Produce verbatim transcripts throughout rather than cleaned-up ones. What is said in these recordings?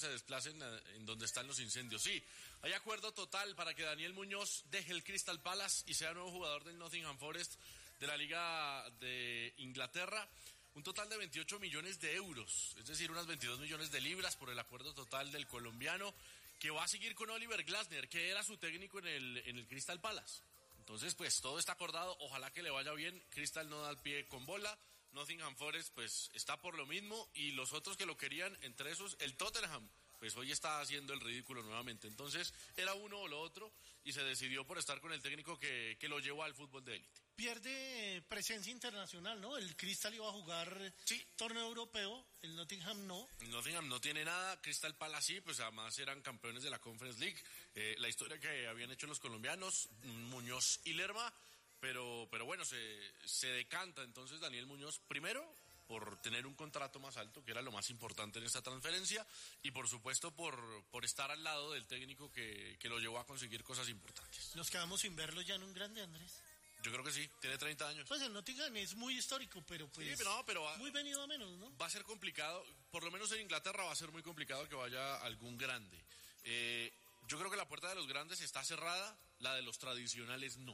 se desplacen en donde están los incendios. Sí, hay acuerdo total para que Daniel Muñoz deje el Crystal Palace y sea nuevo jugador del Nottingham Forest de la Liga de Inglaterra. Un total de veintiocho millones de euros, es decir, unas veintidós millones de libras por el acuerdo total del colombiano, que va a seguir con Oliver Glasner, que era su técnico en el, en el Crystal Palace. Entonces, pues, todo está acordado, ojalá que le vaya bien. Crystal no da el pie con bola, Nottingham Forest, pues, está por lo mismo, y los otros que lo querían, entre esos, el Tottenham, pues hoy está haciendo el ridículo nuevamente. Entonces, era uno o lo otro, y se decidió por estar con el técnico que, que lo llevó al fútbol de élite. Pierde presencia internacional, ¿no? El Crystal iba a jugar sí. torneo europeo, el Nottingham no. El Nottingham no tiene nada, Crystal Palace sí, pues además eran campeones de la Conference League. Eh, la historia que habían hecho los colombianos, Muñoz y Lerma, pero, pero bueno, se, se decanta entonces Daniel Muñoz primero por tener un contrato más alto, que era lo más importante en esta transferencia, y por supuesto por, por estar al lado del técnico que, que lo llevó a conseguir cosas importantes. Nos quedamos sin verlo ya en un grande, Andrés. Yo creo que sí, tiene treinta años. Pues el Nottingham es muy histórico, pero pues sí, pero no, pero va, muy venido a menos, ¿no? Va a ser complicado, por lo menos en Inglaterra va a ser muy complicado que vaya algún grande. Eh, yo creo que la puerta de los grandes está cerrada, la de los tradicionales no.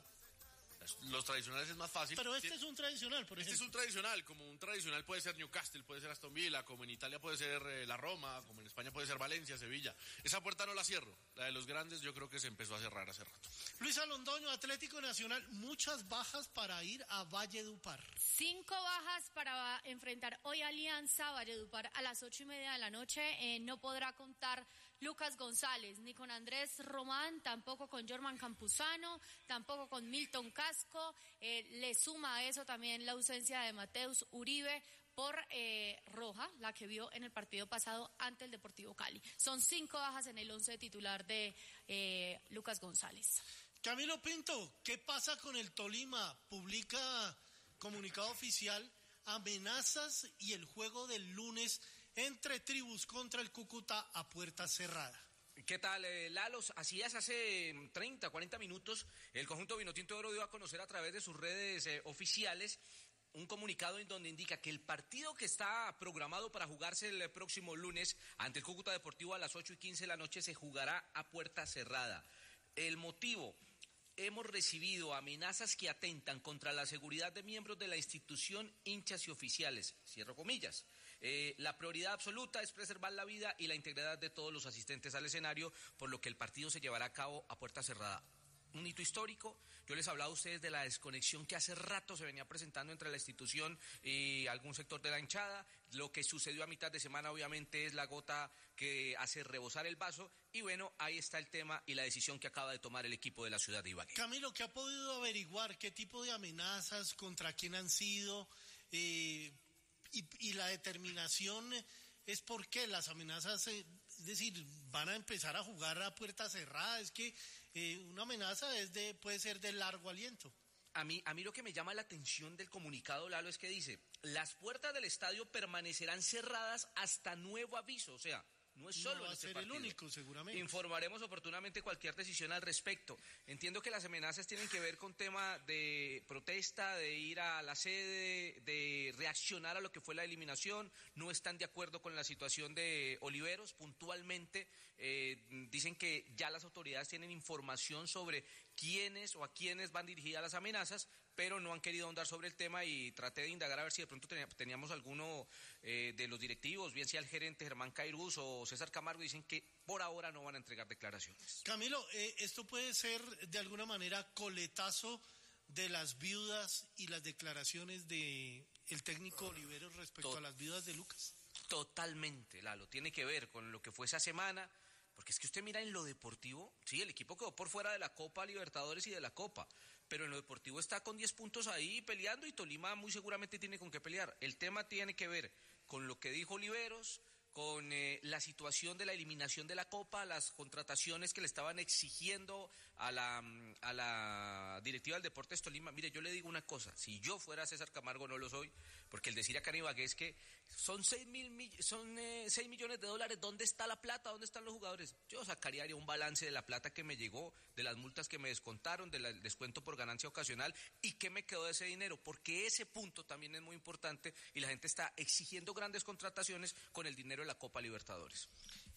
Los tradicionales es más fácil. Pero este es un tradicional, por ejemplo. Este es un tradicional, como un tradicional puede ser Newcastle, puede ser Aston Villa, como en Italia puede ser eh, la Roma, como en España puede ser Valencia, Sevilla. Esa puerta no la cierro, la de los grandes yo creo que se empezó a cerrar hace rato. Luisa Londoño, Atlético Nacional, muchas bajas para ir a Valledupar. Cinco bajas para enfrentar hoy Alianza Valledupar a las ocho y media de la noche. Eh, no podrá contar Lucas González, ni con Andrés Román, tampoco con Jorman Campuzano, tampoco con Milton Casco. Eh, le suma a eso también la ausencia de Mateus Uribe por eh, roja, la que vio en el partido pasado ante el Deportivo Cali. Son cinco bajas en el once titular de eh, Lucas González. Camilo Pinto, ¿qué pasa con el Tolima? Publica comunicado oficial, amenazas y el juego del lunes entre tribus contra el Cúcuta a puerta cerrada. ¿Qué tal, eh, Lalo? Así es, hace treinta, cuarenta minutos el conjunto Vinotinto de Oro dio a conocer a través de sus redes eh, oficiales un comunicado en donde indica que el partido que está programado para jugarse el próximo lunes ante el Cúcuta Deportivo a las ocho y quince de la noche se jugará a puerta cerrada. El motivo: hemos recibido amenazas que atentan contra la seguridad de miembros de la institución, hinchas y oficiales, cierro comillas. Eh, la prioridad absoluta es preservar la vida y la integridad de todos los asistentes al escenario, por lo que el partido se llevará a cabo a puerta cerrada. Un hito histórico. Yo les hablaba a ustedes de la desconexión que hace rato se venía presentando entre la institución y algún sector de la hinchada. Lo que sucedió a mitad de semana obviamente es la gota que hace rebosar el vaso, y bueno, ahí está el tema y la decisión que acaba de tomar el equipo de la ciudad de Ibagué. Camilo, ¿qué ha podido averiguar? ¿Qué tipo de amenazas? ¿Contra quién han sido? Eh, y, y la determinación es por qué las amenazas, eh, es decir, van a empezar a jugar a puerta cerrada. Es que eh, una amenaza es de, puede ser de largo aliento. A mí, a mí lo que me llama la atención del comunicado, Lalo, es que dice: las puertas del estadio permanecerán cerradas hasta nuevo aviso. O sea, no es solo no va en a este ser partido. el único, seguramente. Informaremos oportunamente cualquier decisión al respecto. Entiendo que las amenazas tienen que ver con tema de protesta, de ir a la sede, de reaccionar a lo que fue la eliminación. No están de acuerdo con la situación de Oliveros. Puntualmente eh, dicen que ya las autoridades tienen información sobre quiénes o a quiénes van dirigidas las amenazas, pero no han querido ahondar sobre el tema, y traté de indagar a ver si de pronto teníamos alguno eh, de los directivos, bien sea el gerente Germán Cairuz o César Camargo. Dicen que por ahora no van a entregar declaraciones. Camilo, eh, esto puede ser de alguna manera coletazo de las viudas y las declaraciones de el técnico Oliveros respecto Tot- a las viudas de Lucas. Totalmente, Lalo, tiene que ver con lo que fue esa semana. Porque es que usted mira en lo deportivo, sí, el equipo quedó por fuera de la Copa Libertadores y de la Copa, pero en lo deportivo está con diez puntos ahí peleando, y Tolima muy seguramente tiene con qué pelear. El tema tiene que ver con lo que dijo Oliveros, con eh, la situación de la eliminación de la Copa, las contrataciones que le estaban exigiendo a la, a la directiva del Deportes Tolima. Mire, yo le digo una cosa: si yo fuera César Camargo, no lo soy, porque el decir acá en Ibagué es que son seis mil, son eh, seis millones de dólares, ¿dónde está la plata? ¿Dónde están los jugadores? Yo sacaría un balance de la plata que me llegó, de las multas que me descontaron, del descuento por ganancia ocasional, y qué me quedó de ese dinero, porque ese punto también es muy importante, y la gente está exigiendo grandes contrataciones con el dinero de la Copa Libertadores.